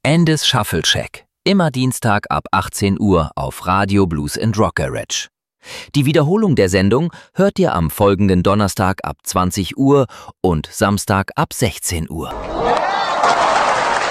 Andes Shuffle Check. Immer Dienstag ab 18 Uhr auf Radio Blues Rock Garage. Die Wiederholung der Sendung hört ihr am folgenden Donnerstag ab 20 Uhr und Samstag ab 16 Uhr.